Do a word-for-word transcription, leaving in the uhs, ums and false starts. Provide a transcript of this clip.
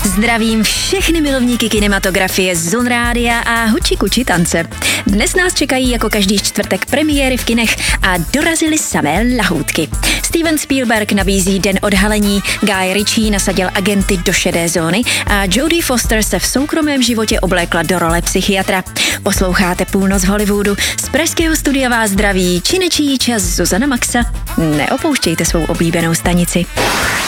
Zdravím všechny milovníky kinematografie z Zone Rádia a huči kuči tance. Dnes nás čekají jako každý čtvrtek premiéry v kinech a dorazily samé lahoutky. Steven Spielberg nabízí Den odhalení, Guy Ritchie nasadil agenty do šedé zóny a Jodie Foster se v soukromém životě oblékla do role psychiatra. Posloucháte Půlnoc v Hollywoodu, z pražského studia vás zdraví činečí čas Zuzana Maxa. Neopouštějte svou oblíbenou stanici.